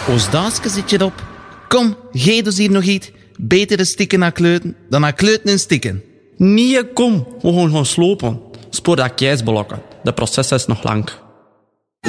Oostduitske zit je op. Kom, geef dus hier nog iets. Beter de stikken naar kleuten dan naar kleuten en stikken. Nee, kom. We gaan slopen. Spoor dat keisblokken. De proces is nog lang.